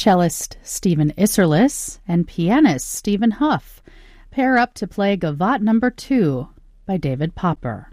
cellist Stephen Isserlis and pianist Stephen Huff pair up to play Gavotte No. 2 by David Popper.